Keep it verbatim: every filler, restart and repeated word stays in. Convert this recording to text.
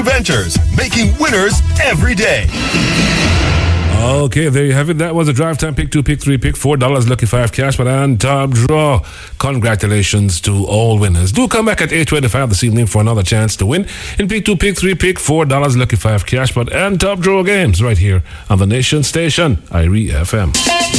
Ventures, making winners every day. Okay, there you have it. That was a drive time pick two, pick three, pick four dollars, lucky five cash, but and top draw. Congratulations to all winners. Do come back at eight twenty-five this evening for another chance to win in pick two, pick three, pick four dollars, lucky five cash, but and top draw games right here on the Nation Station, I R E F M.